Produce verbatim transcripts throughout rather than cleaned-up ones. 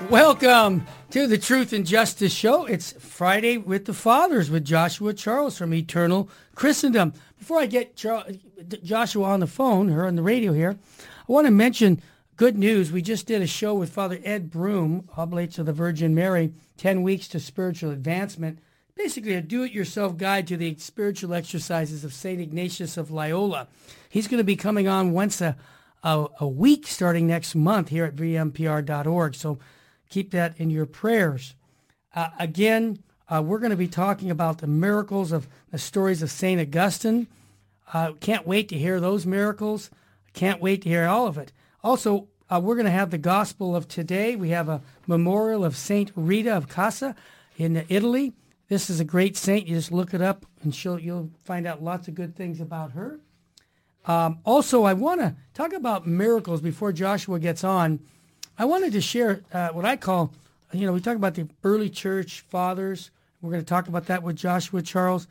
Welcome to the Truth and Justice Show. It's Friday with the Fathers with Joshua Charles from Eternal Christendom. Before I get Joshua on the phone or on the radio here, I want to mention good news. We just did a show with Father Ed Broom, Oblates of the Virgin Mary, ten weeks to Spiritual Advancement. Basically a do-it-yourself guide to the spiritual exercises of Saint Ignatius of Loyola. He's going to be coming on once a, a, a week starting next month here at v m p r dot org. So keep that in your prayers. Uh, again, uh, we're going to be talking about the miracles of the stories of Saint Augustine. Uh, can't wait to hear those miracles. Can't wait to hear all of it. Also, uh, we're going to have the gospel of today. We have a memorial of Saint Rita of Cassa in Italy. This is a great saint. You just look it up and she'll, you'll find out lots of good things about her. Um, also, I want to talk about miracles before Joshua gets on. I wanted to share uh, what I call, you know, we talk about the early church fathers. We're going to talk about that with Joshua Charles.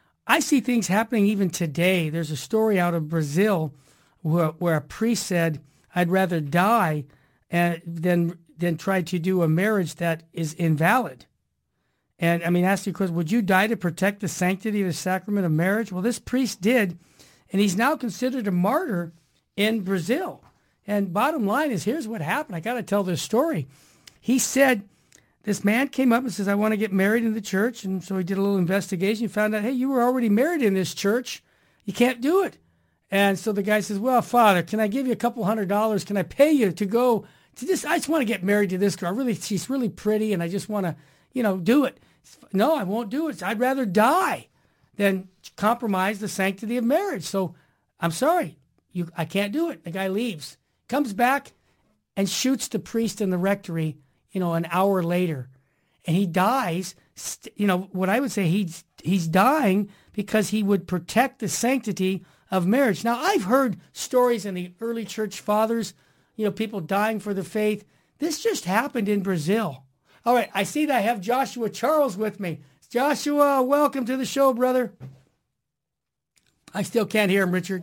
I see things happening even today. There's a story out of Brazil where, where a priest said, I'd rather die and, than, than try to do a marriage that is invalid. And, I mean, ask you a question, would you die to protect the sanctity of the sacrament of marriage? Well, this priest did, and he's now considered a martyr in Brazil. And bottom line is, here's what happened. I got to tell this story. He said, this man came up and says, I want to get married in the church. And so he did a little investigation. He found out, hey, you were already married in this church. You can't do it. And so the guy says, well, Father, can I give you a couple hundred dollars? Can I pay you to go to this? I just want to get married to this girl. Really, she's really pretty, and I just want to, you know, do it. No, I won't do it. I'd rather die than compromise the sanctity of marriage. So I'm sorry. You, I can't do it. The guy leaves. Comes back and shoots the priest in the rectory, you know, an hour later. And he dies, you know, what I would say, he's, he's dying because he would protect the sanctity of marriage. Now, I've heard stories in the early church fathers, you know, people dying for the faith. This just happened in Brazil. All right, I see that I have Joshua Charles with me. Joshua, welcome to the show, brother. I still can't hear him, Richard.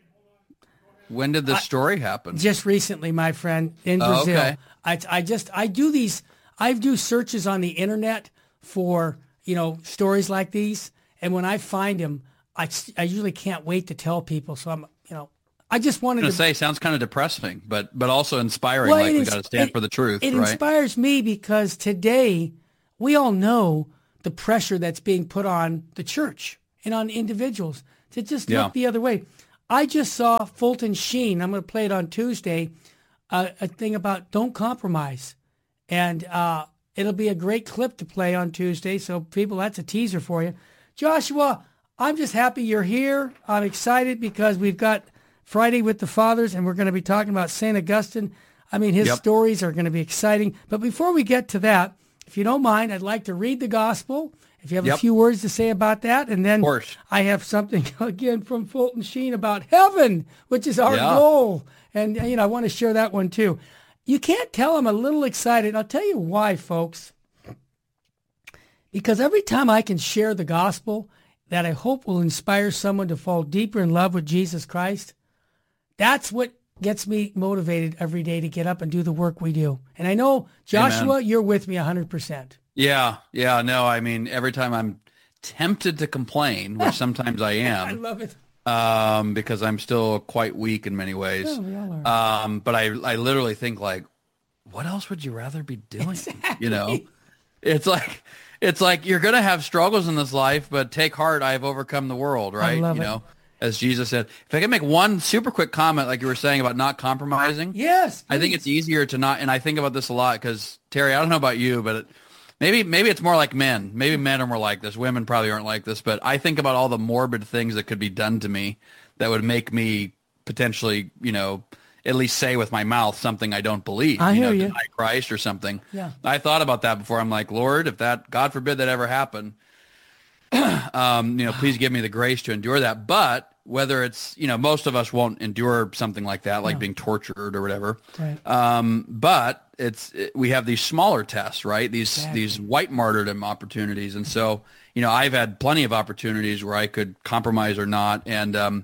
When did this story happen? Just recently, my friend, in Brazil. Oh, okay. I, I just, I do these, I do searches on the internet for, you know, stories like these. And when I find them, I, I usually can't wait to tell people. So I'm, you know, I just wanted I was to say, sounds kind of depressing, but, but also inspiring. Well, like we is, got to stand it, for the truth, It right? inspires me because today we all know the pressure that's being put on the church and on individuals to just Yeah. look the other way. I just saw Fulton Sheen. I'm going to play it on Tuesday. Uh, a thing about don't compromise, and uh, it'll be a great clip to play on Tuesday. So people, that's a teaser for you. Joshua, I'm just happy you're here. I'm excited because we've got Friday with the Fathers, and we're going to be talking about Saint Augustine. I mean, his Yep. stories are going to be exciting. But before we get to that, if you don't mind, I'd like to read the gospel. If you have Yep. a few words to say about that, and then Of course. I have something again from Fulton Sheen about heaven, which is our Yeah. goal. And, you know, I want to share that one too. You can't tell I'm a little excited. I'll tell you why, folks. Because every time I can share the gospel that I hope will inspire someone to fall deeper in love with Jesus Christ, that's what gets me motivated every day to get up and do the work we do. And I know, Joshua, Amen. you're with me one hundred percent. Yeah. Yeah. No, I mean, every time I'm tempted to complain, which sometimes I I am, love it. um, because I'm still quite weak in many ways. Yeah, we all are. Um, but I, I literally think like, what else would you rather be doing? You know, it's like, it's like you're going to have struggles in this life, but take heart. I have overcome the world. Right. love you it. know, as Jesus said. If I can make one super quick comment, like you were saying about not compromising. Yes. I think it's easier to not, and I think about this a lot because Terry, I don't know about you, but it, maybe maybe it's more like men. Maybe men are more like this. Women probably aren't like this, but I think about all the morbid things that could be done to me that would make me potentially, you know, at least say with my mouth something I don't believe. I you hear know, you. deny Christ or something. Yeah. I thought about that before. I'm like, Lord, if that, God forbid that ever happened, um, you know, please give me the grace to endure that. But whether it's, you know, most of us won't endure something like that, like No. being tortured or whatever. Right. Um, but it's, it, we have these smaller tests, right? These, Exactly. these white martyrdom opportunities. And so, you know, I've had plenty of opportunities where I could compromise or not. And, um,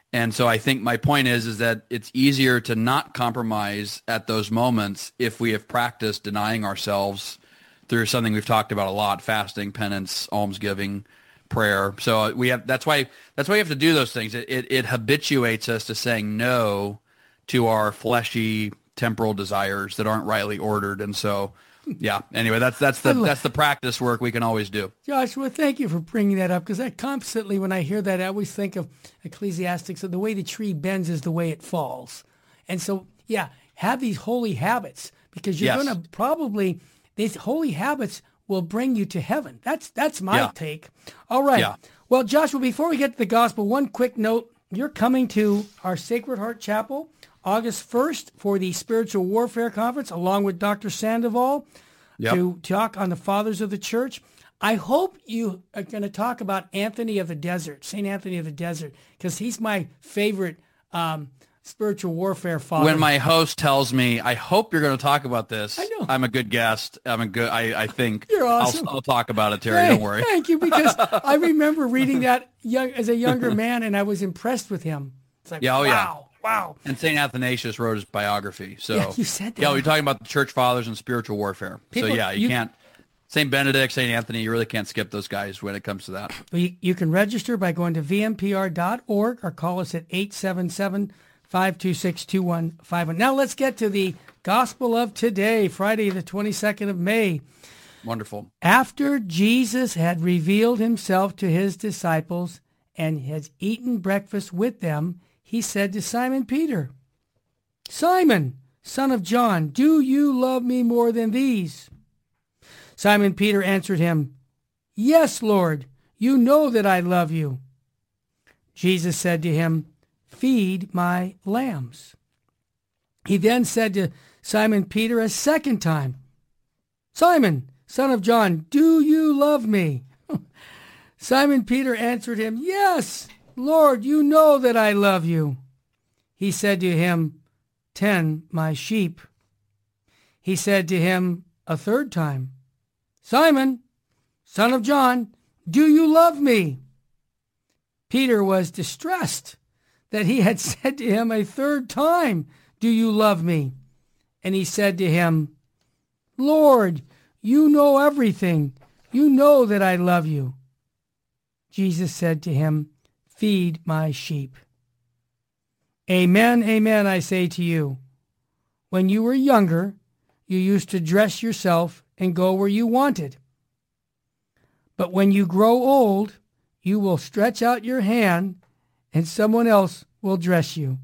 And so I think my point is, is that it's easier to not compromise at those moments if we have practiced denying ourselves through something we've talked about a lot: fasting, penance, almsgiving, prayer. So we have, that's why, that's why you have to do those things. It, it, it habituates us to saying no to our fleshy temporal desires that aren't rightly ordered. And so, yeah, anyway, that's, that's the, that's the practice work we can always do. Joshua, thank you for bringing that up, because I constantly, when I hear that, I always think of Ecclesiastics, of the way the tree bends is the way it falls. And so, yeah, have these holy habits, because you're Yes. going to probably, these holy habits will bring you to heaven. That's that's my Yeah. take. All right. Yeah. Well, Joshua, before we get to the gospel, one quick note. You're coming to our Sacred Heart Chapel August first for the Spiritual Warfare Conference, along with Doctor Sandoval, Yep. to talk on the Fathers of the Church. I hope you are going to talk about Anthony of the Desert, Saint Anthony of the Desert, because he's my favorite um, spiritual warfare father. When my host tells me, I hope you're going to talk about this, I know. I'm a good guest. I'm a good, I, I think You're awesome. I'll, I'll talk about it, Terry. Hey, Don't worry. Thank you, because I remember reading that young, as a younger man, and I was impressed with him. It's like, Yeah, oh, yeah. wow, wow. And Saint Athanasius wrote his biography. So Yeah, you said that. Yeah, we're talking about the church fathers and spiritual warfare. People- so yeah, you, you- can't, Saint Benedict, Saint Anthony, you really can't skip those guys when it comes to that. You, you can register by going to v m p r dot org or call us at eight seven seven, five two six, two one five one. Now let's get to the gospel of today, Friday the twenty-second of May. Wonderful. After Jesus had revealed himself to his disciples and has eaten breakfast with them, he said to Simon Peter, "Simon, son of John, do you love me more than these?" Simon Peter answered him, "Yes, Lord, you know that I love you." Jesus said to him, "Feed my lambs." He then said to Simon Peter a second time, "Simon, son of John, do you love me?" Simon Peter answered him, "Yes, Lord, you know that I love you." He said to him, "Tend my sheep." He said to him a third time, "Simon, son of John, do you love me?" Peter was distressed that he had said to him a third time, "Do you love me?" And he said to him, "Lord, you know everything. You know that I love you." Jesus said to him, "Feed my sheep." Amen, amen, I say to you. When you were younger, you used to dress yourself and go where you wanted. But when you grow old, you will stretch out your hand and someone else will dress you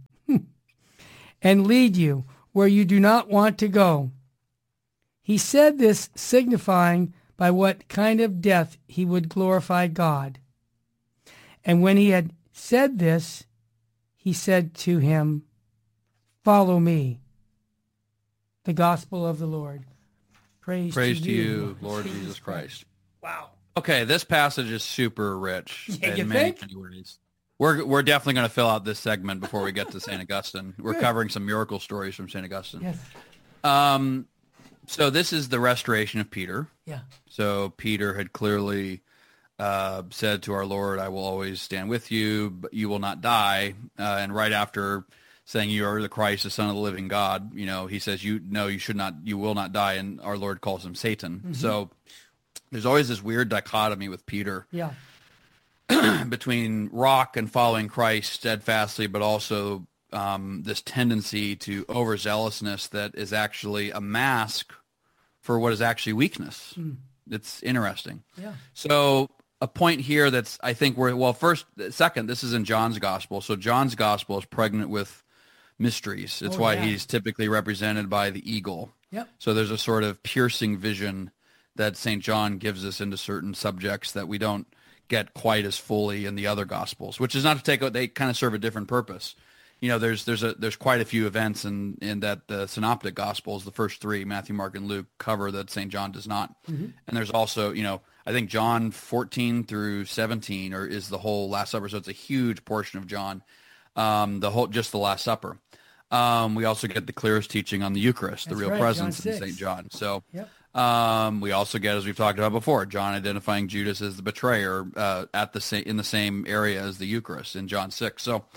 and lead you where you do not want to go. He said this, signifying by what kind of death he would glorify God. And when he had said this, he said to him, "Follow me." The gospel of the Lord. Praise, Praise to to you, you, Lord Jesus Christ. Wow. Okay, this passage is super rich Yeah, in you many, think? many ways. We're, we're definitely going to fill out this segment before we get to Saint Augustine. We're Good. covering some miracle stories from Saint Augustine. Yes. Um, so this is the restoration of Peter. Yeah. So Peter had clearly uh, said to our Lord, "I will always stand with you, but you will not die." Uh, and right after saying, "You are the Christ, the Son of the living God," you know, he says, "You no, you should not, you will not die." And our Lord calls him Satan. Mm-hmm. So there's always this weird dichotomy with Peter Yeah. between rock and following Christ steadfastly, but also um, this tendency to overzealousness that is actually a mask for what is actually weakness. Mm. It's interesting. Yeah. So a point here that's, I think we're, well, first, second, this is in John's gospel. So John's gospel is pregnant with mysteries. It's Oh, why yeah. he's typically represented by the eagle. Yep. So there's a sort of piercing vision that Saint John gives us into certain subjects that we don't get quite as fully in the other gospels, which is not to take out, they kind of serve a different purpose. You know, there's there's a there's quite a few events in, in that the synoptic gospels, the first three, Matthew, Mark, and Luke, cover that Saint John does not. Mm-hmm. And there's also, you know, I think John fourteen through seventeen or is the whole Last Supper, so it's a huge portion of John, um, the whole just the Last Supper. Um, we also get the clearest teaching on the Eucharist, That's the real right, presence John in six. Saint John. So Yep. um, we also get, as we've talked about before, John identifying Judas as the betrayer uh, at the sa- in the same area as the Eucharist in John six. So,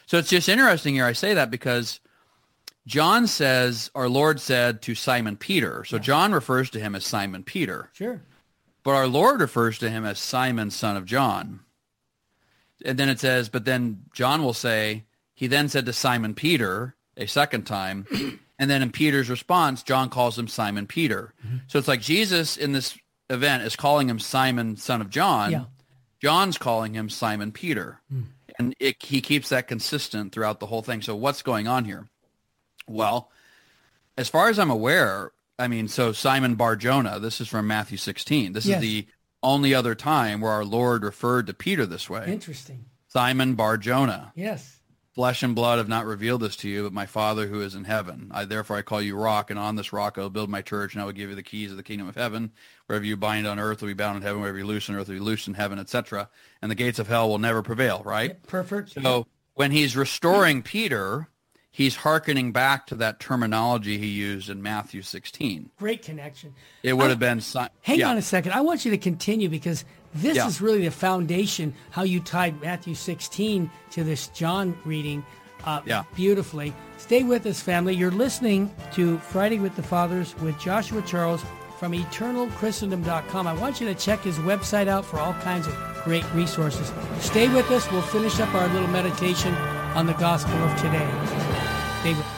So it's just interesting here. I say that because John says, our Lord said to Simon Peter. So yeah. John refers to him as Simon Peter. Sure. But our Lord refers to him as Simon, son of John. And then it says, but then John will say, he then said to Simon Peter a second time. And then in Peter's response, John calls him Simon Peter. Mm-hmm. So it's like Jesus in this event is calling him Simon, son of John. Yeah. John's calling him Simon Peter. Mm. And it, he keeps that consistent throughout the whole thing. So what's going on here? Well, as far as I'm aware, I mean, so Simon Bar-Jonah, this is from Matthew sixteen. This yes. is the only other time where our Lord referred to Peter this way. Interesting. Simon Bar-Jonah. Yes. Flesh and blood have not revealed this to you, but my Father who is in heaven. I therefore I call you rock, and on this rock I will build my church, and I will give you the keys of the kingdom of heaven. Wherever you bind on earth will be bound in heaven. Wherever you loose on earth will be loosed in heaven, et cetera. And the gates of hell will never prevail, right? Yeah, perfect. So when he's restoring Peter, he's hearkening back to that terminology he used in Matthew sixteen. Great connection. It would I, have been... Si- hang yeah. on a second. I want you to continue because this yeah. is really the foundation, how you tied Matthew sixteen to this John reading uh, yeah. beautifully. Stay with us, family. You're listening to Friday with the Fathers with Joshua Charles from eternal christendom dot com. I want you to check his website out for all kinds of great resources. Stay with us. We'll finish up our little meditation on the gospel of today. Stay with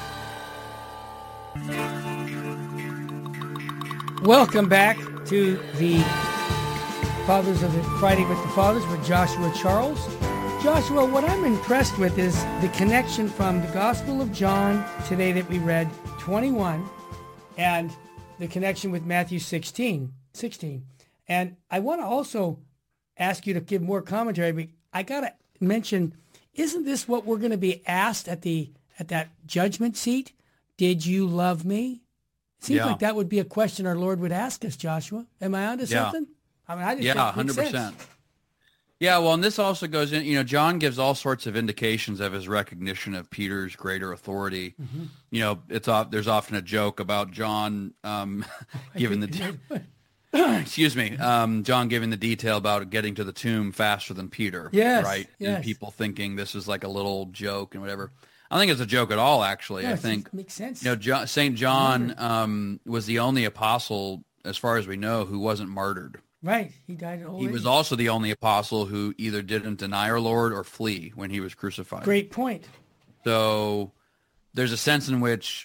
Welcome back to the Fathers of the Friday with the Fathers with Joshua Charles. Joshua, what I'm impressed with is the connection from the Gospel of John today that we read, twenty-one, and the connection with Matthew sixteen. sixteen. And I want to also ask you to give more commentary, but I got to mention, isn't this what we're going to be asked at the at that judgment seat? Did you love me? It seems yeah. like that would be a question our Lord would ask us, Joshua. Am I onto yeah. something? I mean, I just yeah, think it one hundred makes percent. sense. Yeah, well, and this also goes in, you know, John gives all sorts of indications of his recognition of Peter's greater authority. Mm-hmm. You know, it's there's often a joke about John um, giving the, de- excuse me, um, John giving the detail about getting to the tomb faster than Peter. Yes, right? Yes. And people thinking this is like a little joke and whatever. I don't think it's a joke at all, actually. No, I think, it makes sense. you know, John, Saint John um, was the only apostle, as far as we know, who wasn't martyred. Right. He died at old He age. was also the only apostle who either didn't deny our Lord or flee when he was crucified. Great point. So there's a sense in which,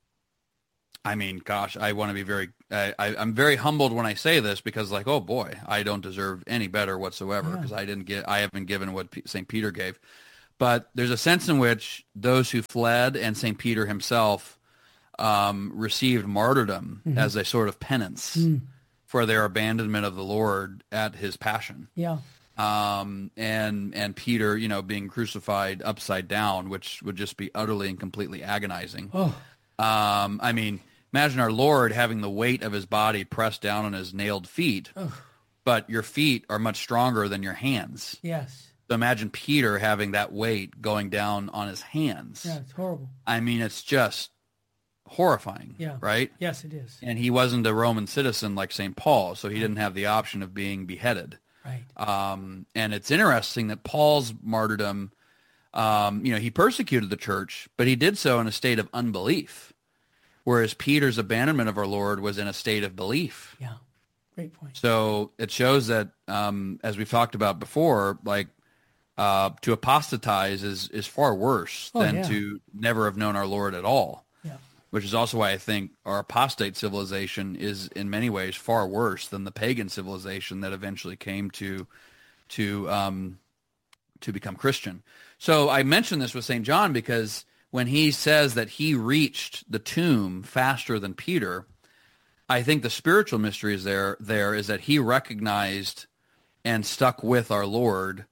I mean, gosh, I want to be very, I, I, I'm very humbled when I say this because like, oh boy, I don't deserve any better whatsoever because yeah. I didn't get, I haven't given what P- Saint Peter gave. But there's a sense in which those who fled and Saint Peter himself um, received martyrdom mm-hmm. as a sort of penance. Mm. for their abandonment of the Lord at his passion. Yeah. Um, and and Peter, you know, being crucified upside down, which would just be utterly and completely agonizing. Oh. Um, I mean, imagine our Lord having the weight of his body pressed down on his nailed feet, oh. but your feet are much stronger than your hands. Yes. So imagine Peter having that weight going down on his hands. Yeah, it's horrible. I mean, it's just horrifying, yeah. right? Yes, it is. And he wasn't a Roman citizen like Saint Paul, so he didn't have the option of being beheaded. Right. Um, and it's interesting that Paul's martyrdom, um, you know, he persecuted the church, but he did so in a state of unbelief, whereas Peter's abandonment of our Lord was in a state of belief. Yeah, great point. So it shows that, um, as we've talked about before, like uh, to apostatize is, is far worse oh, than yeah. to never have known our Lord at all. Which is also why I think our apostate civilization is in many ways far worse than the pagan civilization that eventually came to to um, to become Christian. So I mentioned this with Saint John because when he says that he reached the tomb faster than Peter, I think the spiritual mystery is there, there is that he recognized and stuck with our Lord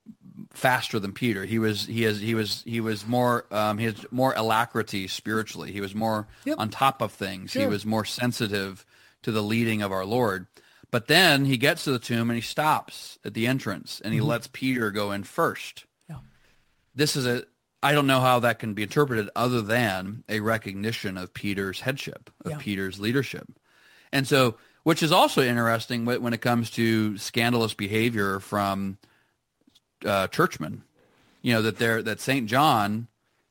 faster than Peter. He was he is he was he was more um he has more alacrity spiritually. He was more yep. on top of things. Sure. He was more sensitive to the leading of our Lord. But then he gets to the tomb and he stops at the entrance and he mm-hmm. lets Peter go in first. Yeah. This is a I don't know how that can be interpreted other than a recognition of Peter's headship, of yeah. Peter's leadership. And so, which is also interesting when it comes to scandalous behavior from Uh, churchmen. you know, that there that Saint John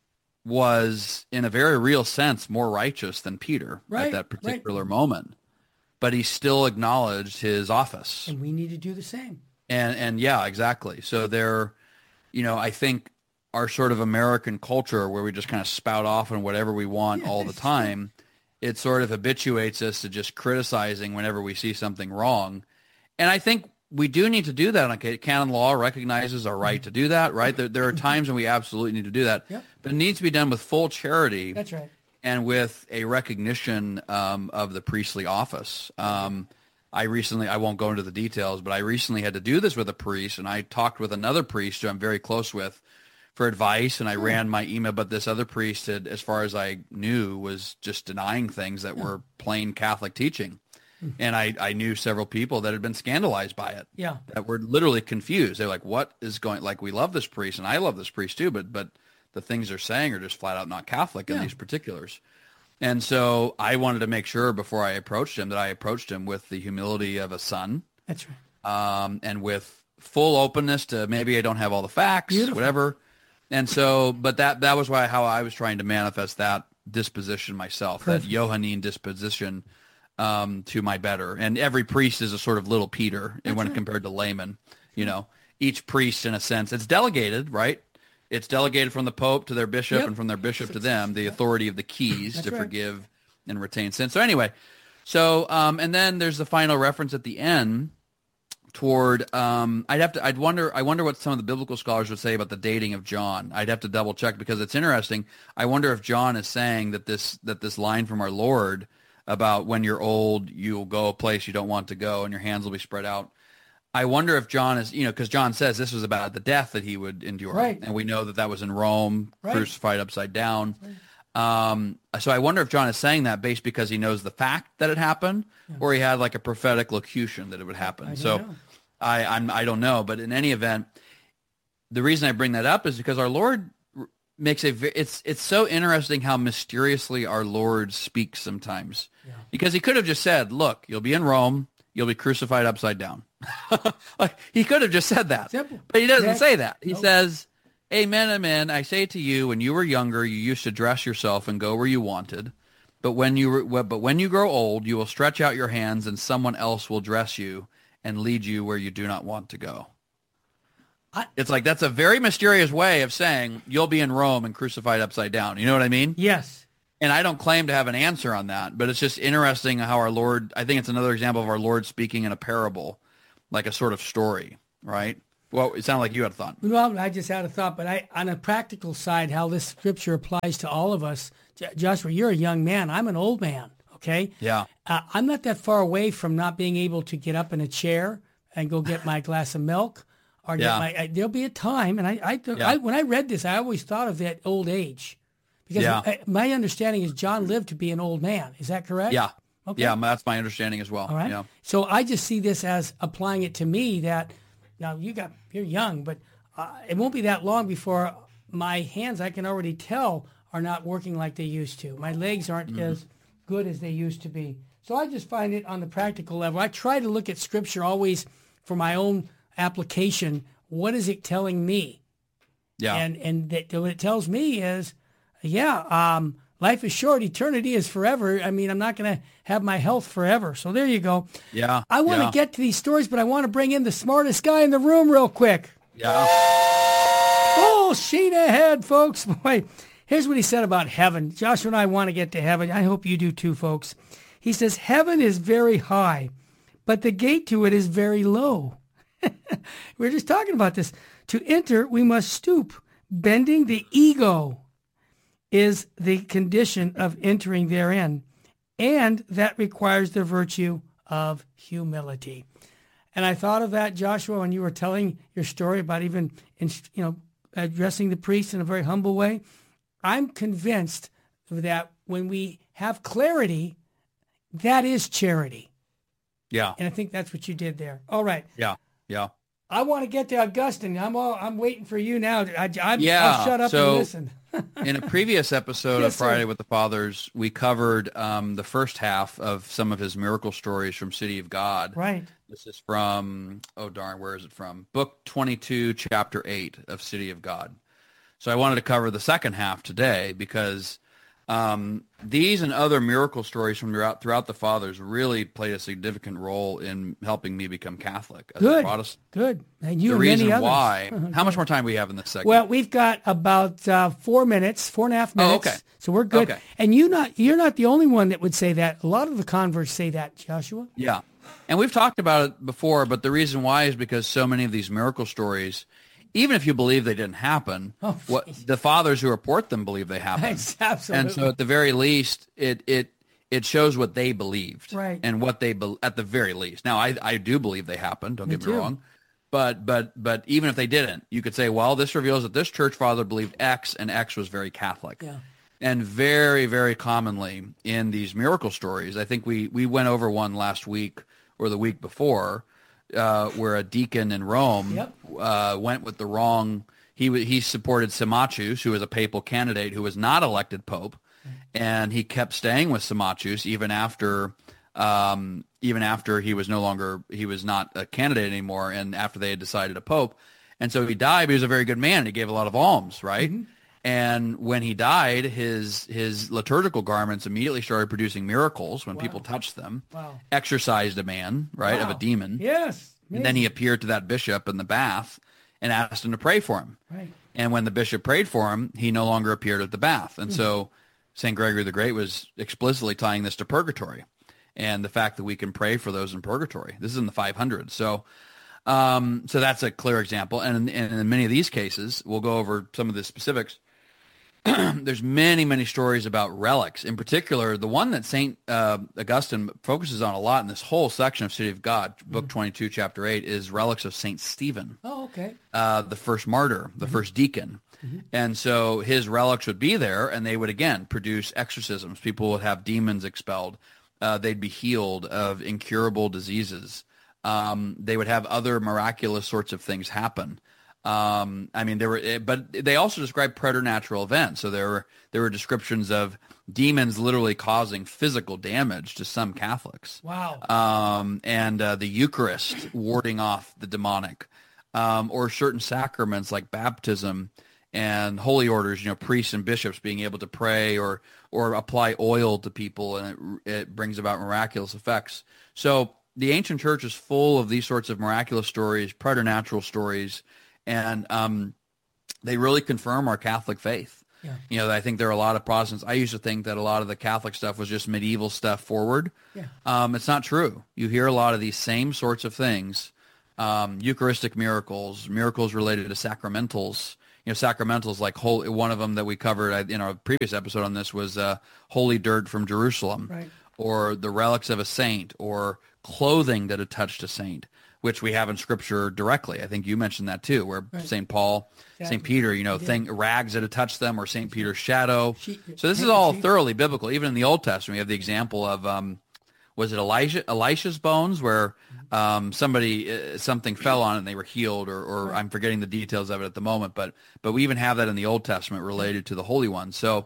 was in a very real sense more righteous than Peter right, at that particular right. moment, but he still acknowledged his office. And we need to do the same. And and yeah, exactly. So there, you know, I think our sort of American culture where we just kind of spout off on whatever we want yeah, all the time, true. It sort of habituates us to just criticizing whenever we see something wrong. And I think we do need to do that. Okay, canon law recognizes our right to do that, right? There, there are times when we absolutely need to do that. Yep. But it needs to be done with full charity. That's right. And with a recognition um, of the priestly office. Um, I recently, I won't go into the details, but I recently had to do this with a priest, and I talked with another priest who I'm very close with for advice, and I ran my email, but this other priest, had, as far as I knew, was just denying things that yeah. were plain Catholic teaching. And I, I knew several people that had been scandalized by it. Yeah. That were literally confused. They're like, what is going, like, we love this priest, and I love this priest too, but but the things they're saying are just flat out not Catholic in yeah. these particulars. And so I wanted to make sure before I approached him that I approached him with the humility of a son. That's right. Um, and with full openness to maybe I don't have all the facts, Beautiful. Whatever. And so, but that, that was why, how I was trying to manifest that disposition myself, Perfect. That Johannine disposition um, to my better. And every priest is a sort of little Peter That's when right. compared to layman, you know, each priest in a sense, it's delegated, right? It's delegated from the Pope to their bishop yep. and from their bishop to them, the authority of the keys That's to right. forgive and retain sin. So anyway, so, um, and then there's the final reference at the end toward, um, I'd have to, I'd wonder, I wonder what some of the biblical scholars would say about the dating of John. I'd have to double check because it's interesting. I wonder if John is saying that this, that this line from our Lord about when you're old, you'll go a place you don't want to go and your hands will be spread out. I wonder if John is, you know, because John says this was about the death that he would endure. Right. And we know that that was in Rome, right. crucified upside down. Right. Um, so I wonder if John is saying that based because he knows the fact that it happened yeah. or he had like a prophetic locution that it would happen. I so know. I, I'm, I don't know. But in any event, the reason I bring that up is because our Lord makes a, it's, it's so interesting how mysteriously our Lord speaks sometimes. Yeah. Because he could have just said, look, you'll be in Rome, you'll be crucified upside down. Like, he could have just said that, Simple. But he doesn't yeah. say that. He nope. says, amen, amen. I say to you, when you were younger, you used to dress yourself and go where you wanted. But when you were, but when you grow old, you will stretch out your hands and someone else will dress you and lead you where you do not want to go. I, it's like, that's a very mysterious way of saying you'll be in Rome and crucified upside down. You know what I mean? Yes. And I don't claim to have an answer on that, but it's just interesting how our Lord, I think it's another example of our Lord speaking in a parable, like a sort of story, right? Well, it sounded like you had a thought. Well, I just had a thought, but I, on a practical side, how this scripture applies to all of us. J- Joshua, you're a young man. I'm an old man, okay? Yeah. Uh, I'm not that far away from not being able to get up in a chair and go get my glass of milk. Or get Yeah. my, I, there'll be a time, and I, I, Yeah. I, when I read this, I always thought of that old age. Because Yeah. I, my understanding is John lived to be an old man. Is that correct? Yeah. Okay. Yeah, that's my understanding as well. All right. Yeah. So I just see this as applying it to me that, now you got, you're young, but uh, it won't be that long before my hands, I can already tell, are not working like they used to. My legs aren't mm-hmm. as good as they used to be. So I just find it on the practical level. I try to look at Scripture always for my own application. What is it telling me? Yeah. And and that, what it tells me is, yeah, um, life is short. Eternity is forever. I mean, I'm not going to have my health forever. So there you go. Yeah. I want to yeah. get to these stories, but I want to bring in the smartest guy in the room real quick. Yeah. Full sheen ahead, folks. Boy, here's what he said about heaven. Joshua and I want to get to heaven. I hope you do too, folks. He says, heaven is very high, but the gate to it is very low. We were just talking about this. To enter, we must stoop. Bending the ego is the condition of entering therein, and that requires the virtue of humility. And I thought of that, Joshua, when you were telling your story about even, you know, addressing the priest in a very humble way. I'm convinced that when we have clarity, that is charity. Yeah. And I think that's what you did there. All right. Yeah. Yeah. I want to get to Augustine. I'm all, I'm waiting for you now. I, I, Yeah, I'll shut up so- and listen. In a previous episode Yes, of Friday sir. with the Fathers, we covered um, the first half of some of his miracle stories from City of God. Right. This is from, oh darn, where is it from? Book twenty-two, chapter eight of City of God. So I wanted to cover the second half today because um, these and other miracle stories from throughout, throughout the Fathers really played a significant role in helping me become Catholic as a Good. Protestant. Good. And you The and reason many others. why, how much more time do we have in this segment? Well, we've got about uh, four minutes, four and a half Oh, minutes. okay. So we're good. Okay. And you not you're not the only one that would say that. A lot of the converts say that, Joshua. Yeah. And we've talked about it before, but the reason why is because so many of these miracle stories, even if you believe they didn't happen, Oh, what the fathers who report them believe they happened. It's absolutely. And so at the very least, it it it shows what they believed. Right. And what they be, at the very least. Now, I I do believe they happened, don't Me get me too. wrong. But but but even if they didn't, you could say, well, this reveals that this church father believed X and X was very Catholic. Yeah. And very, very commonly in these miracle stories, I think we, we went over one last week or the week before, uh, where a deacon in Rome Yep. uh, went with the wrong. He w- he supported Symmachus, who was a papal candidate who was not elected pope, and he kept staying with Symmachus even after um, even after he was no longer he was not a candidate anymore, and after they had decided a pope. And so he died, but he was a very good man. He gave a lot of alms, right? Mm-hmm. And when he died, his his liturgical garments immediately started producing miracles when people touched them. Wow. Exorcised a man, right, of a Wow. demon. Yes. And then he appeared to that bishop in the bath and asked him to pray for him. Right. And when the bishop prayed for him, he no longer appeared at the bath. And Hmm. so Saint Gregory the Great was explicitly tying this to purgatory and the fact that we can pray for those in purgatory. This is in the five hundreds. So um, so that's a clear example. And in, and in many of these cases, we'll go over some of the specifics. There's many, many stories about relics. In particular, the one that Saint uh, Augustine focuses on a lot in this whole section of City of God, Book twenty-two, Chapter eight, is relics of Saint Stephen, Oh, okay. uh, the first martyr, the first deacon. And so his relics would be there, and they would, again, produce exorcisms. People would have demons expelled. Uh, they'd be healed of incurable diseases. Um, they would have other miraculous sorts of things happen. Um, I mean, there were, but they also described preternatural events. So there were there were descriptions of demons literally causing physical damage to some Catholics. Wow. Um, and uh, the Eucharist warding off the demonic, um, or certain sacraments like baptism and holy orders. You know, priests and bishops being able to pray or or apply oil to people, and it, it brings about miraculous effects. So the ancient church is full of these sorts of miraculous stories, preternatural stories. And um, they really confirm our Catholic faith. Yeah. You know, I think there are a lot of Protestants. I used to think that a lot of the Catholic stuff was just medieval stuff forward. Yeah. Um, it's not true. You hear a lot of these same sorts of things, um, Eucharistic miracles, miracles related to sacramentals. You know, sacramentals like holy, one of them that we covered in our previous episode on this was uh, holy dirt from Jerusalem, Right. or the relics of a saint, or clothing that had touched a saint, which we have in Scripture directly. I think you mentioned that too, where Right. Saint Paul, Yeah. Saint Peter, you know, thing, rags that had touched them, or Saint Peter's shadow. Sheep- So this is paper all sheep. thoroughly biblical. Even in the Old Testament, we have the example of, um, was it Elijah, Elisha's bones, where um, somebody, uh, something fell on it and they were healed, or, or I'm forgetting the details of it at the moment, but but we even have that in the Old Testament related to the Holy One. So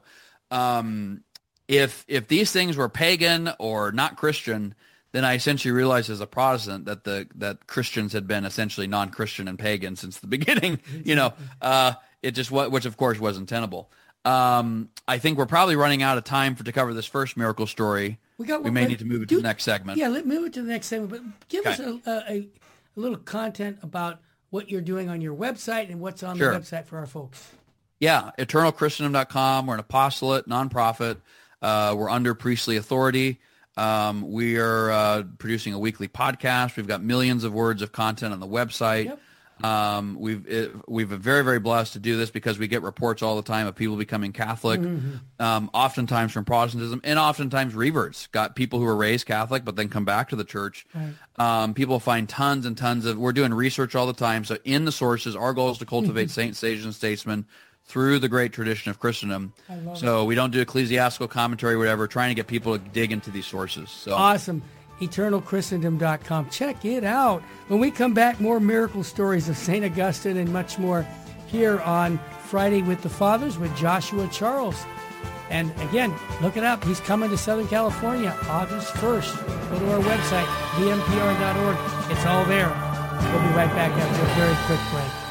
um, if if these things were pagan or not Christian, then I essentially realized as a Protestant that the that Christians had been essentially non-Christian and pagan since the beginning. You know, uh, it just was, which of course wasn't tenable. Um, I think we're probably running out of time for to cover this first miracle story. We got. We may need to move it to the next segment. Yeah, let move it to the next segment. But give us Okay. a, a, a, a little content about what you're doing on your website and what's on Sure. the website for our folks. Yeah, eternal christendom dot com. We're an apostolate, nonprofit. Uh, we're under priestly authority. Um, we are uh, producing a weekly podcast. We've got millions of words of content on the website. Yep. Um, we've it, we've been very, very blessed to do this because we get reports all the time of people becoming Catholic, um, oftentimes from Protestantism, and oftentimes reverts. Got people who were raised Catholic but then come back to the church. Right. Um, people find tons and tons of. We're doing research all the time. So in the sources, our goal is to cultivate saints, sages, and statesmen through the great tradition of Christendom. I love So we don't do ecclesiastical commentary, or whatever. Trying to get people to dig into these sources. So Awesome. eternal christendom dot com. Check it out. When we come back, more miracle stories of Saint Augustine and much more here on Friday with the Fathers with Joshua Charles. And again, look it up. He's coming to Southern California August first. Go to our website, v m p r dot org. It's all there. We'll be right back after a very quick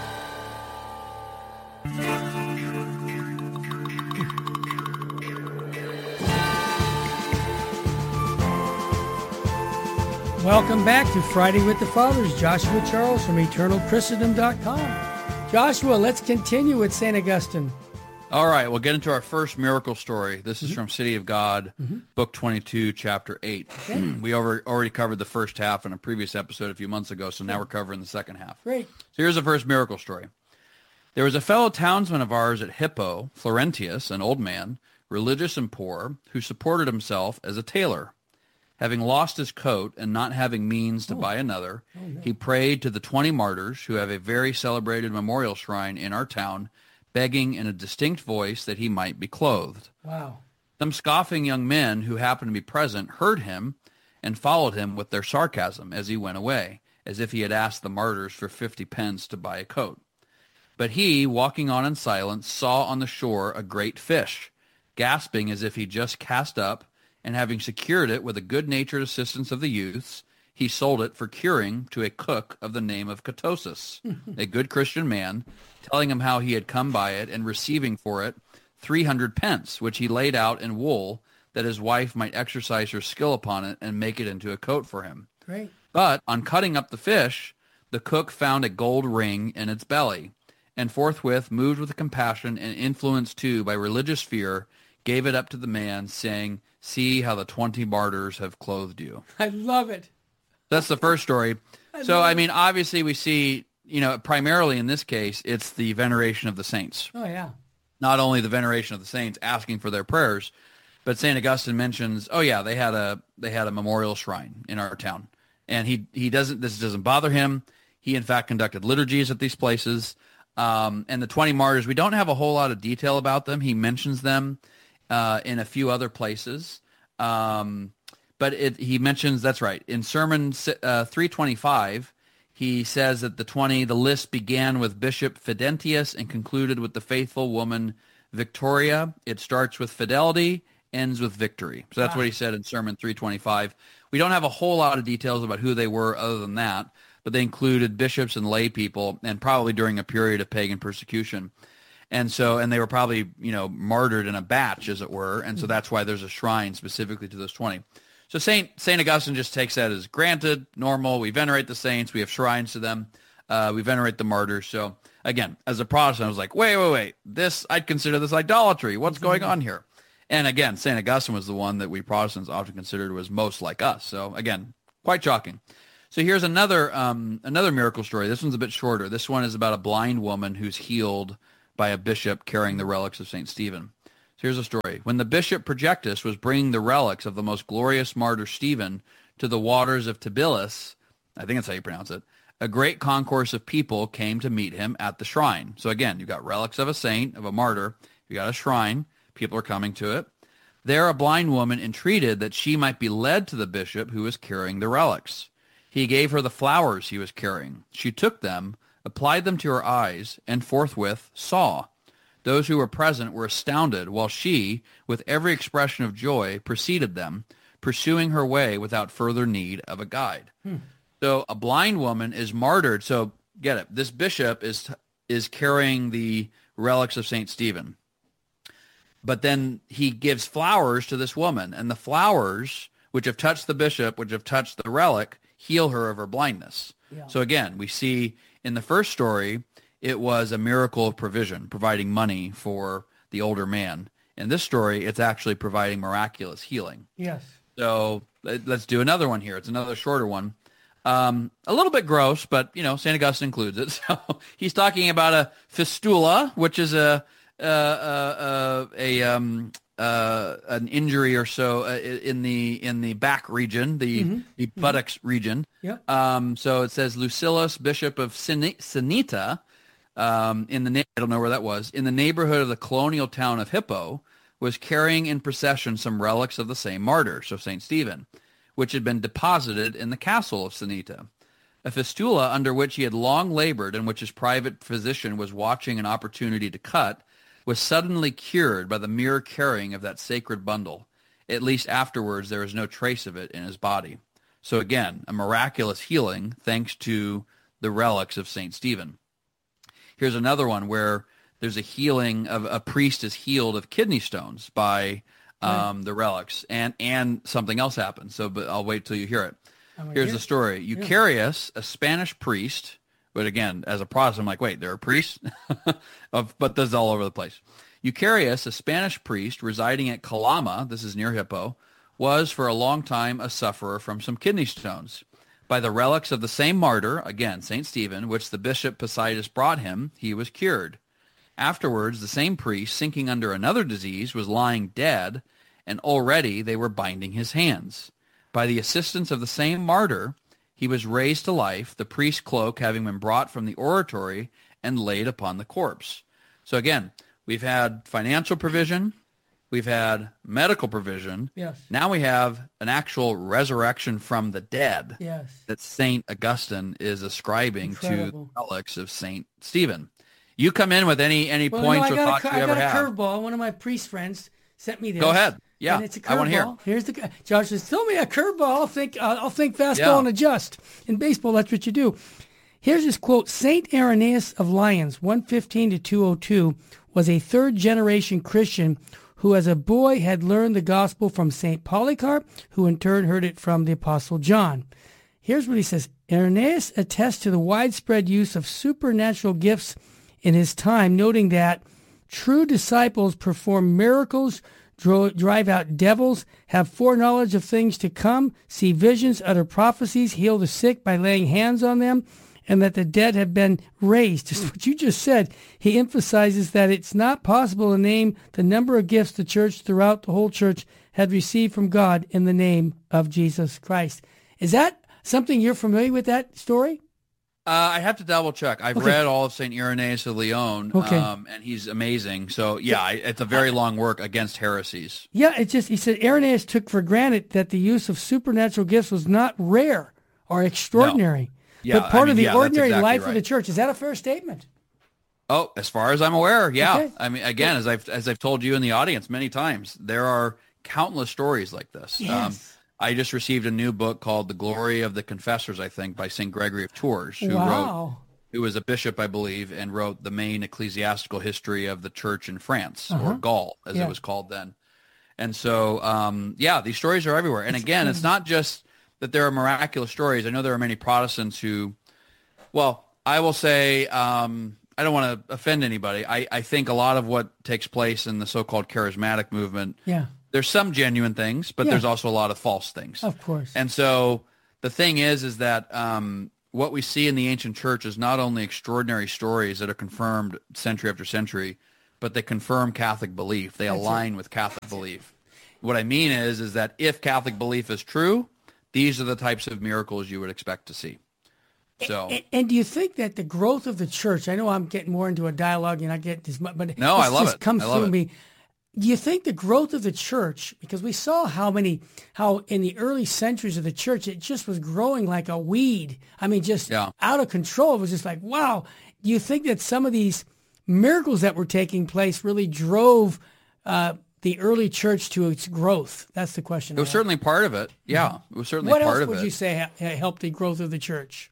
break. Welcome back to Friday with the Fathers. Joshua Charles from eternal christendom dot com. Joshua, let's continue with Saint Augustine. All right, we'll get into our first miracle story. This is mm-hmm. from City of God, mm-hmm. Book twenty-two, Chapter eight. Okay. We over, already covered the first half in a previous episode a few months ago, so now we're covering the second half. Great. So here's the first miracle story. There was a fellow townsman of ours at Hippo, Florentius, an old man, religious and poor, who supported himself as a tailor. Having lost his coat and not having means to oh. buy another, oh, no. he prayed to the twenty martyrs who have a very celebrated memorial shrine in our town, begging in a distinct voice that he might be clothed. Wow. Some scoffing young men who happened to be present heard him and followed him with their sarcasm as he went away, as if he had asked the martyrs for fifty pence to buy a coat. But he, walking on in silence, saw on the shore a great fish, gasping as if he just cast up, and having secured it with the good-natured assistance of the youths, he sold it for curing to a cook of the name of Catosus, a good Christian man, telling him how he had come by it and receiving for it three hundred pence, which he laid out in wool, that his wife might exercise her skill upon it and make it into a coat for him. Great. But on cutting up the fish, the cook found a gold ring in its belly, and forthwith, moved with compassion and influenced too by religious fear, gave it up to the man, saying, "See how the twenty martyrs have clothed you." I love it. That's the first story. I so, I mean, obviously we see, you know, primarily in this case, it's the veneration of the saints. Oh, yeah. Not only the veneration of the saints asking for their prayers, but Saint Augustine mentions, oh, yeah, they had a they had a memorial shrine in our town. And he, he doesn't, this doesn't bother him. He, in fact, conducted liturgies at these places. Um, and the twenty martyrs, we don't have a whole lot of detail about them. He mentions them uh, in a few other places. Um But it, he mentions, that's right, in Sermon uh, three twenty-five, he says that the twenty, the list began with Bishop Fidentius and concluded with the faithful woman Victoria. It starts with fidelity, ends with victory. So that's wow. what he said in Sermon three twenty-five. We don't have a whole lot of details about who they were other than that, but they included bishops and lay people, and probably during a period of pagan persecution. And so, and they were probably, you know, martyred in a batch, as it were, and so that's why there's a shrine specifically to those twenty. So Saint Saint Augustine just takes that as granted, normal. We venerate the saints. We have shrines to them. Uh, we venerate the martyrs. So again, as a Protestant, I was like, wait, wait, wait. This, I'd consider this idolatry. What's going on here? And again, Saint Augustine was the one that we Protestants often considered was most like us. So again, quite shocking. So here's another um, another miracle story. This one's a bit shorter. This one is about a blind woman who's healed by a bishop carrying the relics of Saint Stephen. Here's a story. When the bishop Projectus was bringing the relics of the most glorious martyr Stephen to the waters of Tibillus, I think that's how you pronounce it, a great concourse of people came to meet him at the shrine. So again, you've got relics of a saint, of a martyr. You got a shrine. People are coming to it. There a blind woman entreated that she might be led to the bishop who was carrying the relics. He gave her the flowers he was carrying. She took them, applied them to her eyes, and forthwith saw. Those who were present were astounded, while she, with every expression of joy, preceded them, pursuing her way without further need of a guide. Hmm. So a blind woman is martyred. So get it. This bishop is is carrying the relics of Saint Stephen. But then he gives flowers to this woman, and the flowers, which have touched the bishop, which have touched the relic, heal her of her blindness. Yeah. So again, we see in the first story, it was a miracle of provision, providing money for the older man. In this story, it's actually providing miraculous healing. Yes. So let's do another one here. It's another shorter one. Um, a little bit gross, but, you know, Saint Augustine includes it. So he's talking about a fistula, which is a uh, uh, uh, a um, uh, an injury or so uh, in the in the back region, the, mm-hmm. the buttocks mm-hmm. region. Yep. Um, so it says Lucilius, bishop of Sinita, Um, in the I don't know where that was, in the neighborhood of the colonial town of Hippo, was carrying in procession some relics of the same martyr, so Saint Stephen, which had been deposited in the castle of Sanita. A fistula under which he had long labored and which his private physician was watching an opportunity to cut was suddenly cured by the mere carrying of that sacred bundle. At least afterwards there was no trace of it in his body. So again, a miraculous healing thanks to the relics of Saint Stephen. Here's another one where there's a healing of a priest is healed of kidney stones by um, right. the relics, and and something else happens. So, but I'll wait till you hear it. Here's hear. the story. Eucharius, a Spanish priest, but again, as a Protestant, I'm like, wait, there are priests? of, but this is all over the place. Eucharius, a Spanish priest residing at Calama, this is near Hippo, was for a long time a sufferer from some kidney stones. By the relics of the same martyr, again, Saint Stephen, which the bishop Poseidus brought him, he was cured. Afterwards, the same priest, sinking under another disease, was lying dead, and already they were binding his hands. By the assistance of the same martyr, he was raised to life, the priest's cloak having been brought from the oratory and laid upon the corpse. So again, we've had financial provision, we've had medical provision. Yes. Now we have an actual resurrection from the dead. Yes. That Saint Augustine is ascribing Incredible. to the relics of Saint Stephen. You come in with any any well, points no, or thoughts a, you I ever got a have. curveball. One of my priest friends sent me this. Go ahead. Yeah, and it's a I want to hear. curveball. Here's the Josh says, "Throw me a curveball. I'll think. Uh, I'll think fastball Yeah. and adjust." In baseball, that's what you do. Here's his quote: Saint Irenaeus of Lyons, one fifteen to two oh two, was a third-generation Christian who, as a boy, had learned the gospel from Saint Polycarp, who in turn heard it from the Apostle John. Here's what he says: Irenaeus attests to the widespread use of supernatural gifts in his time, noting that true disciples perform miracles, drive out devils, have foreknowledge of things to come, see visions, utter prophecies, heal the sick by laying hands on them, and that the dead have been raised. Just what you just said. He emphasizes that it's not possible to name the number of gifts the church throughout the whole church had received from God in the name of Jesus Christ. Is that something you're familiar with, that story? Uh, I have to double check. I've Okay. read all of Saint Irenaeus of Lyon, Okay. um, and he's amazing. So yeah, I, it's a very long work against heresies. Yeah, it's just, he said Irenaeus took for granted that the use of supernatural gifts was not rare or extraordinary, Yeah, but part I mean, of the yeah, that's ordinary exactly life of right. the church. Is that a fair statement? Oh, as far as I'm aware, yeah. Okay. I mean, again, as I've as I've told you in the audience many times, there are countless stories like this. Um, Yes. I just received a new book called "The Glory of the Confessors," I think, by Saint Gregory of Tours, who wrote, Wow. who was a bishop, I believe, and wrote the main ecclesiastical history of the church in France, Uh-huh. or Gaul, as Yeah. it was called then. And so, um, yeah, these stories are everywhere. And again, it's not just that there are miraculous stories. I know there are many Protestants who, well, I will say, um, I don't want to offend anybody. I, I think a lot of what takes place in the so-called charismatic movement, Yeah, there's some genuine things, but Yeah. there's also a lot of false things. of course. And so the thing is, is that um, what we see in the ancient church is not only extraordinary stories that are confirmed century after century, but they confirm Catholic belief. They That's align with Catholic belief. What I mean is, is that if Catholic belief is true, these are the types of miracles you would expect to see. So, And, and do you think that the growth of the church, I know I'm getting more into a dialogue and I get this, but No, this I love just it. comes I love through it. me. Do you think the growth of the church, because we saw how many, how in the early centuries of the church, it just was growing like a weed. I mean, just Yeah. out of control. It was just like, wow. Do you think that some of these miracles that were taking place really drove uh, the early church to its growth? That's the question. it was certainly part of it. Yeah, it was certainly What part else of would it. you say ha- helped the growth of the church?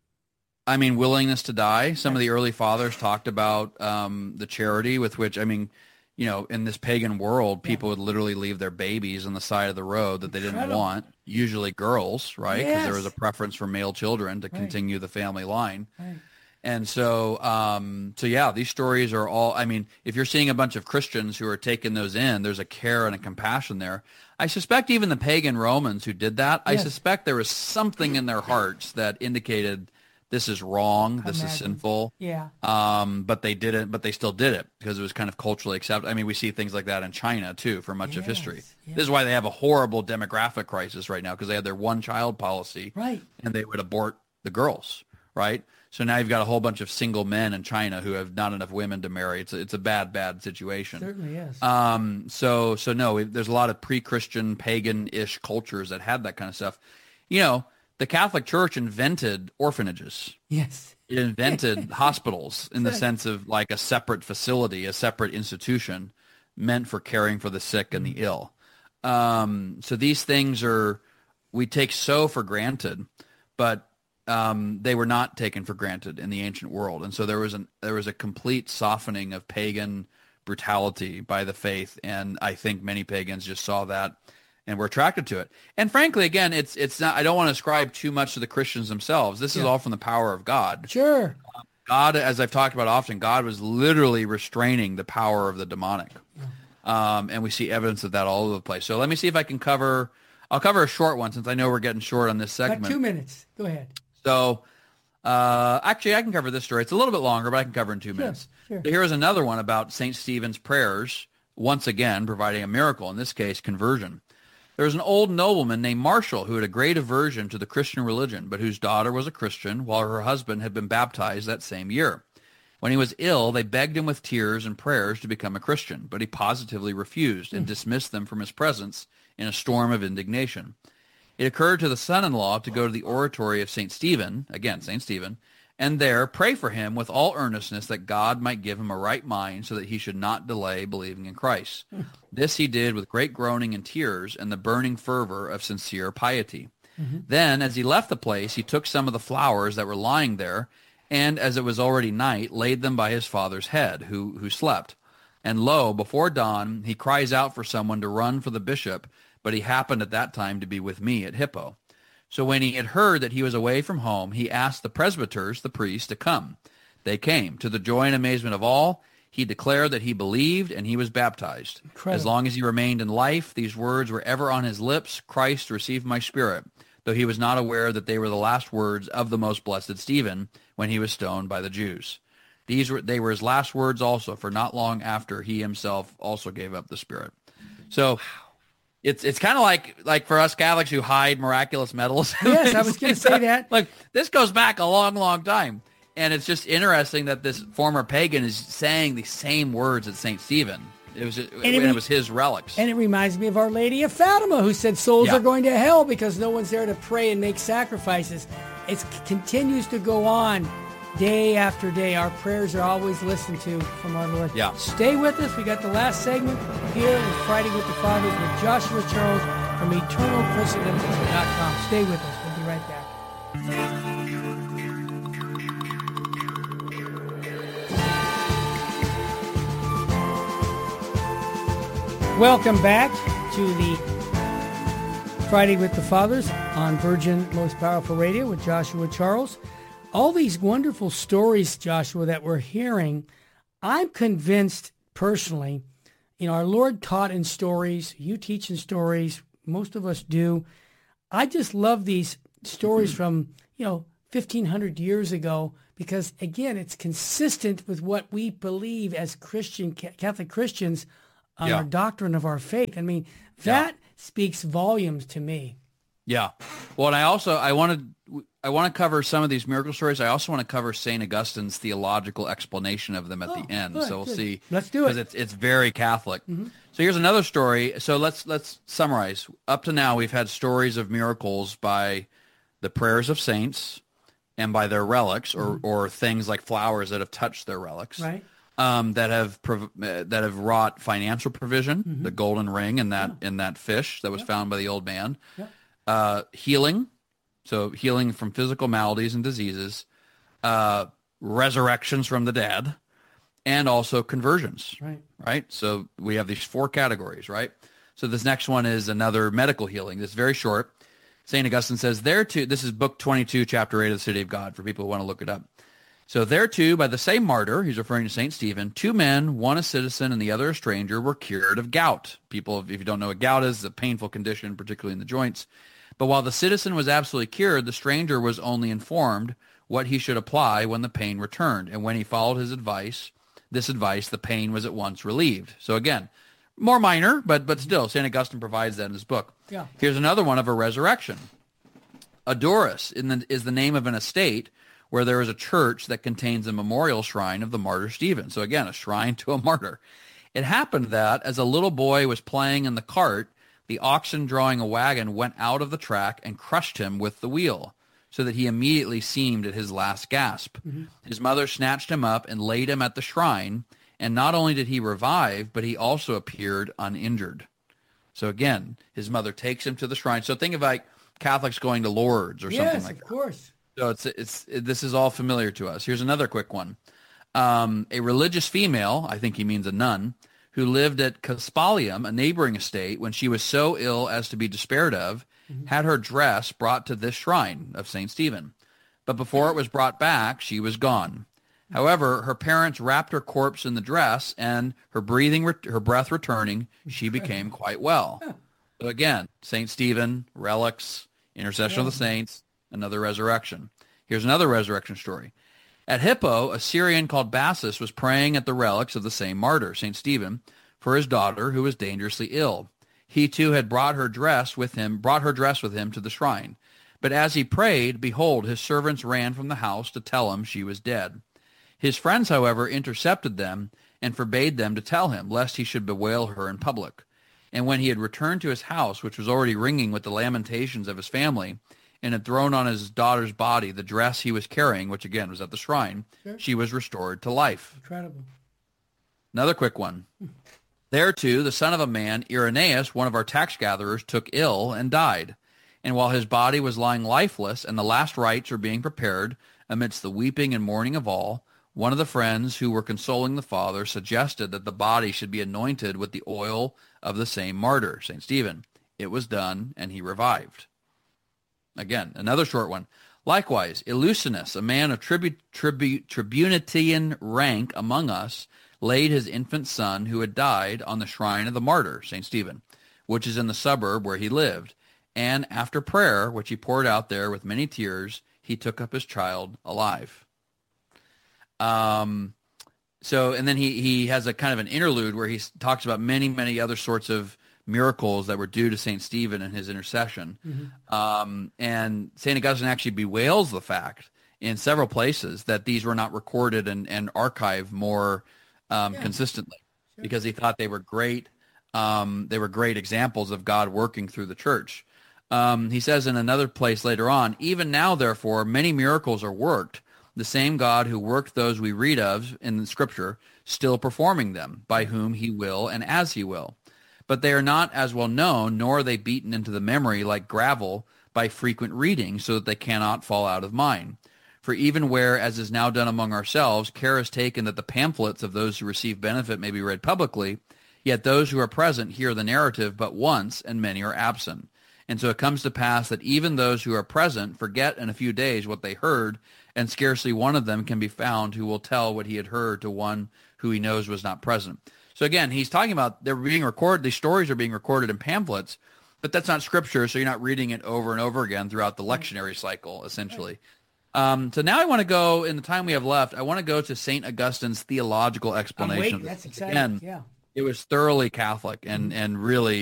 I mean, willingness to die. Some of the early fathers talked about um, the charity with which, I mean, you know, in this pagan world, people would literally leave their babies on the side of the road that they didn't Incredible. want, usually girls, right? Because there was a Yes. preference for male children to continue the family line. Right. And so, um, so yeah, these stories are all, I mean, if you're seeing a bunch of Christians who are taking those in, there's a care and a compassion there. I suspect even the pagan Romans who did that, I Yes. suspect there was something in their hearts that indicated this is wrong, this is Imagine. sinful. Yeah. Um, but they didn't, but they still did it because it was kind of culturally accepted. I mean, we see things like that in China too for much of history. Yes, yes. This is why they have a horrible demographic crisis right now because they had their one child policy Right. and they would abort the girls, right? So now you've got a whole bunch of single men in China who have not enough women to marry. It's a, it's a bad, bad situation. Certainly is. Um, so, so no, we, there's a lot of pre-Christian, pagan-ish cultures that had that kind of stuff. You know, the Catholic Church invented orphanages. Yes. It invented hospitals in the sense of like a separate facility, a separate institution meant for caring for the sick and the ill. Um, so these things are, we take so for granted, but um, they were not taken for granted in the ancient world. And so there was an, there was a complete softening of pagan brutality by the faith. And I think many pagans just saw that and were attracted to it. And frankly, again, it's, it's not, I don't want to ascribe too much to the Christians themselves. This is Yeah. all from the power of God. Sure. God, as I've talked about often, God was literally restraining the power of the demonic. Um, and we see evidence of that all over the place. So let me see if I can cover, I'll cover a short one since I know we're getting short on this segment. Got two minutes. Go ahead. So uh, actually, I can cover this story. It's a little bit longer, but I can cover it in two minutes. sure. So here is another one about Saint Stephen's prayers, once again providing a miracle, in this case, conversion. There was an old nobleman named Marshall who had a great aversion to the Christian religion, but whose daughter was a Christian while her husband had been baptized that same year. When he was ill, they begged him with tears and prayers to become a Christian, but he positively refused and dismissed them from his presence in a storm of indignation. It occurred to the son-in-law to go to the oratory of Saint Stephen, again, Saint Stephen, and there pray for him with all earnestness that God might give him a right mind so that he should not delay believing in Christ. This he did with great groaning and tears and the burning fervor of sincere piety. Mm-hmm. Then, as he left the place, he took some of the flowers that were lying there, and as it was already night, laid them by his father's head, who, who slept. And lo, before dawn, he cries out for someone to run for the bishop, but he happened at that time to be with me at Hippo. So when he had heard that he was away from home, he asked the presbyters, the priests, to come. They came. To the joy and amazement of all, he declared that he believed, and he was baptized. Incredible. As long as he remained in life, these words were ever on his lips, Christ, receive my spirit, though he was not aware that they were the last words of the most blessed Stephen when he was stoned by the Jews. These were they were his last words also, for not long after he himself also gave up the spirit. So it's it's kind of like like for us Catholics who hide miraculous medals. Yes, I was going to say that. Like this goes back a long, long time. And it's just interesting that this former pagan is saying the same words as Saint Stephen. It was and it, re- it was his relics. And it reminds me of Our Lady of Fatima, who said souls Yeah. are going to hell because no one's there to pray and make sacrifices. It continues to go on day after day. Our prayers are always listened to from our Lord. Yeah. Stay with us. We got the last segment here with Friday with the Fathers with Joshua Charles from eternal christendom dot com. Stay with us. We'll be right back. Welcome back to the Friday with the Fathers on Virgin Most Powerful Radio with Joshua Charles. All these wonderful stories, Joshua, that we're hearing, I'm convinced personally, you know, our Lord taught in stories, you teach in stories, most of us do. I just love these stories from, you know, fifteen hundred years ago because, again, it's consistent with what we believe as Christian, Catholic Christians on Yeah. our doctrine of our faith. I mean, that speaks volumes to me. Yeah. Well, and I also I wanted I want to cover some of these miracle stories. I also want to cover Saint Augustine's theological explanation of them at Oh, the end. good, so we'll good. see. Let's do it. Because it's it's very Catholic. Mm-hmm. So here's another story. So let's let's summarize. Up to now, we've had stories of miracles by the prayers of saints and by their relics, or or things like flowers that have touched their relics. Right. Um, that have prov- uh, that have wrought financial provision, Mm-hmm. the golden ring in that in that fish that was found by the old man, Yeah. uh, healing, so healing from physical maladies and diseases, uh, resurrections from the dead, and also conversions. Right. Right. So we have these four categories. Right. So this next one is another medical healing. It's very short. Saint Augustine says there too. This is book twenty-two, chapter eight of the City of God for people who want to look it up. So there too, by the same martyr, he's referring to Saint Stephen, two men, one a citizen and the other a stranger, were cured of gout. People, if you don't know what gout is, it's a painful condition, particularly in the joints. But while the citizen was absolutely cured, the stranger was only informed what he should apply when the pain returned. And when he followed his advice, this advice, the pain was at once relieved. So again, more minor, but but still, Saint Augustine provides that in his book. Yeah. Here's another one of a resurrection. Adorus in the, is the name of an estate where there is a church that contains a memorial shrine of the martyr Stephen. So again, a shrine to a martyr. It happened that as a little boy was playing in the cart, the oxen drawing a wagon went out of the track and crushed him with the wheel, so that he immediately seemed at his last gasp. Mm-hmm. His mother snatched him up and laid him at the shrine, and not only did he revive, but he also appeared uninjured. So again, his mother takes him to the shrine. So think of like Catholics going to Lourdes or yes, something like that. Yes, of course. So it's, it's, it, this is all familiar to us. Here's another quick one. Um, a religious female, I think he means a nun, who lived at Caspalium, a neighboring estate, when she was so ill as to be despaired of, mm-hmm. had her dress brought to this shrine of Saint Stephen. But before it was brought back, she was gone. However, her parents wrapped her corpse in the dress, and her breathing, her breath returning, she became quite well. So again, Saint Stephen, relics, intercession yeah. of the saints, another resurrection. Here's another resurrection story. At Hippo, a Syrian called Bassus was praying at the relics of the same martyr, Saint Stephen, for his daughter, who was dangerously ill. He too had brought her dress with him, brought her dress with him to the shrine. But as he prayed, behold, his servants ran from the house to tell him she was dead. His friends, however, intercepted them and forbade them to tell him, lest he should bewail her in public. And when he had returned to his house, which was already ringing with the lamentations of his family, and had thrown on his daughter's body the dress he was carrying, which again was at the shrine, sure. she was restored to life. Incredible. Another quick one. There too, the son of a man, Irenaeus, one of our tax gatherers, took ill and died. And while his body was lying lifeless and the last rites were being prepared amidst the weeping and mourning of all, one of the friends who were consoling the father suggested that the body should be anointed with the oil of the same martyr, Saint Stephen. It was done, and he revived. Again, another short one. Likewise, Eleusinus, a man of tribu- tribu- tribunitian rank among us, laid his infant son, who had died, on the shrine of the martyr, Saint Stephen, which is in the suburb where he lived. And after prayer, which he poured out there with many tears, he took up his child alive. Um, so, and then he, he has a kind of an interlude where he talks about many, many other sorts of miracles that were due to Saint Stephen and his intercession. Mm-hmm. Um, and Saint Augustine actually bewails the fact in several places that these were not recorded and, and archived more um, yeah. consistently sure. because he thought they were great. Um, they were great examples of God working through the church. Um, he says in another place later on, even now, therefore, many miracles are worked, the same God who worked those we read of in the Scripture, still performing them, by whom he will and as he will. But they are not as well known, nor are they beaten into the memory like gravel by frequent reading, so that they cannot fall out of mind. For even where, as is now done among ourselves, care is taken that the pamphlets of those who receive benefit may be read publicly, yet those who are present hear the narrative but once, and many are absent. And so it comes to pass that even those who are present forget in a few days what they heard, and scarcely one of them can be found who will tell what he had heard to one who he knows was not present. So again, he's talking about they're being recorded, these stories are being recorded in pamphlets, but that's not scripture, so you're not reading it over and over again throughout the lectionary cycle, essentially. Um, so now I want to go, in the time we have left, I want to go to Saint Augustine's theological explanation. I'm waiting. That's exciting. Again, yeah. It was thoroughly Catholic and, and really